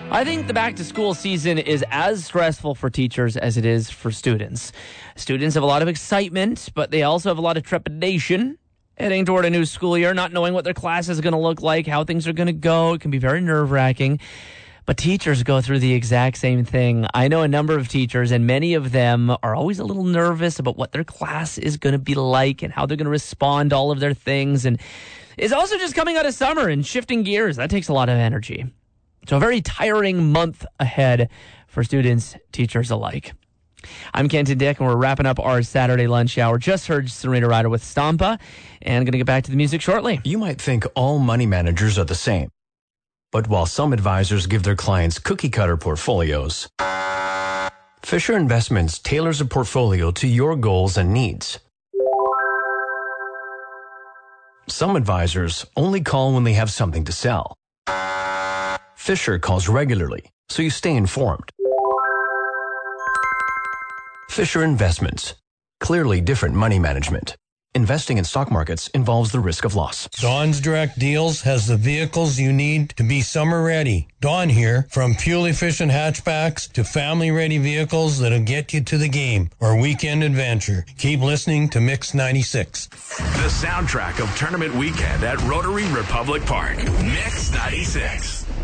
I think the back-to-school season is as stressful for teachers as it is for students. Students have a lot of excitement, but they also have a lot of trepidation heading toward a new school year, not knowing what their class is going to look like, how things are going to go. It can be very nerve-wracking. But teachers go through the exact same thing. I know a number of teachers, and many of them are always a little nervous about what their class is going to be like and how they're going to respond to all of their things. And it's also just coming out of summer and shifting gears. That takes a lot of energy. So a very tiring month ahead for students, teachers alike. I'm Kenton Dick, and we're wrapping up our Saturday lunch hour. Just heard Serena Ryder with Stampa, and going to get back to the music shortly. You might think all money managers are the same. But while some advisors give their clients cookie-cutter portfolios, Fisher Investments tailors a portfolio to your goals and needs. Some advisors only call when they have something to sell. Fisher calls regularly, so you stay informed. Fisher Investments. Clearly different money management. Investing in stock markets involves the risk of loss. Dawn's Direct Deals has the vehicles you need to be summer ready. Dawn here, from fuel-efficient hatchbacks to family-ready vehicles that'll get you to the game or weekend adventure. Keep listening to Mix 96. The soundtrack of tournament weekend at Rotary Republic Park. Mix 96.